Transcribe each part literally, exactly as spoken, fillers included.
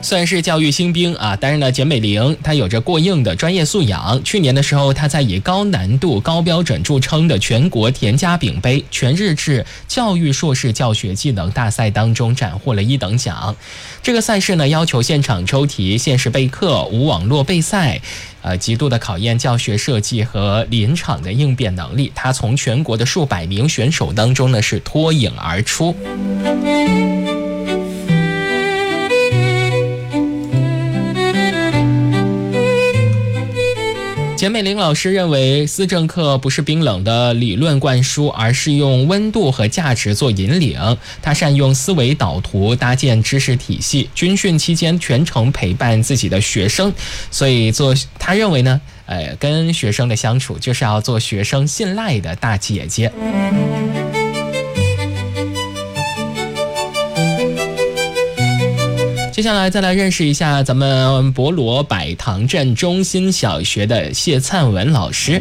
算是教育新兵啊。但是呢，简美玲她有着过硬的专业素养。去年的时候，她在以高难度、高标准著称的全国田家炳杯全日制教育硕士教学技能大赛当中斩获了一等奖。这个赛事呢，要求现场抽题、限时备课、无网络备赛，呃，极度的考验教学设计和临场的应变能力。她从全国的数百名选手当中呢，是脱颖而出。简美玲老师认为，思政课不是冰冷的理论灌输，而是用温度和价值做引领。他善用思维导图搭建知识体系，军训期间全程陪伴自己的学生，所以做他认为呢，呃，跟学生的相处就是要做学生信赖的大姐姐。接下来再来认识一下咱们博罗百塘镇中心小学的谢灿文老师。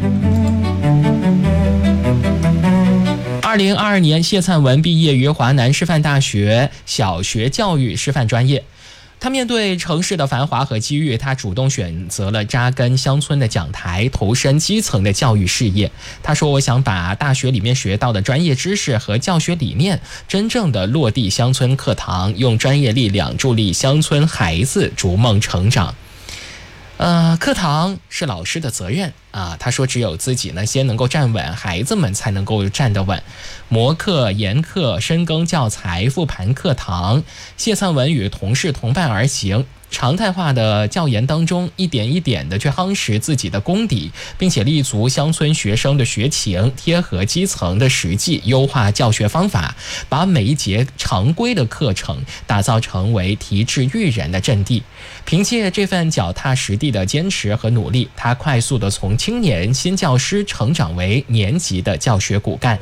二零二二年，谢灿文毕业于华南师范大学小学教育师范专业。他面对城市的繁华和机遇，他主动选择了扎根乡村的讲台，投身基层的教育事业。他说，我想把大学里面学到的专业知识和教学理念真正的落地乡村课堂，用专业力量助力乡村孩子逐梦成长。呃，课堂是老师的责任啊。他说，只有自己呢先能够站稳，孩子们才能够站得稳。模课、研课、深耕教材、复盘课堂，谢灿文与同事同伴而行。常态化的教研当中，一点一点的去夯实自己的功底，并且立足乡村学生的学情，贴合基层的实际，优化教学方法，把每一节常规的课程打造成为提质育人的阵地。凭借这份脚踏实地的坚持和努力，他快速的从青年新教师成长为年级的教学骨干。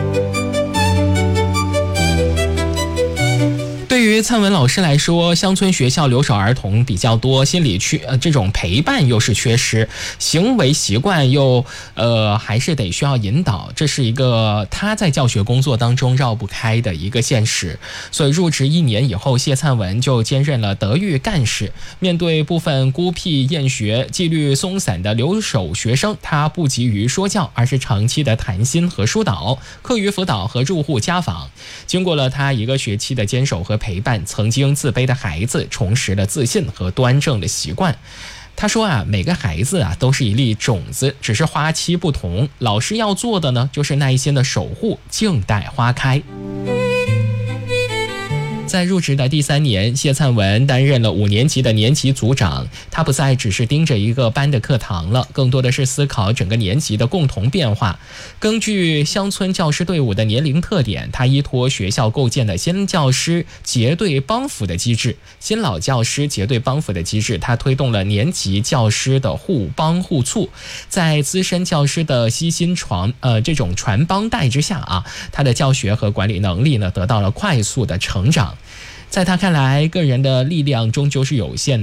对于灿文老师来说，乡村学校留守儿童比较多，心理缺呃这种陪伴又是缺失，行为习惯又呃还是得需要引导，这是一个他在教学工作当中绕不开的一个现实。所以入职一年以后，谢灿文就兼任了德育干事。面对部分孤僻厌学、纪律松散的留守学生，他不急于说教，而是长期的谈心和疏导，课余辅导和入户家访。经过了他一个学期的坚守和陪伴，曾经自卑的孩子重拾了自信和端正的习惯。他说啊，每个孩子啊都是一粒种子，只是花期不同。老师要做的呢，就是耐心的守护，静待花开。在入职的第三年，谢灿文担任了五年级的年级组长。他不再只是盯着一个班的课堂了，更多的是思考整个年级的共同变化。根据乡村教师队伍的年龄特点，他依托学校构建的新教师结对帮扶的机制、新老教师结对帮扶的机制，他推动了年级教师的互帮互促。在资深教师的悉心传呃这种传帮带之下啊，他的教学和管理能力呢得到了快速的成长。在他看来，个人的力量终究是有限的。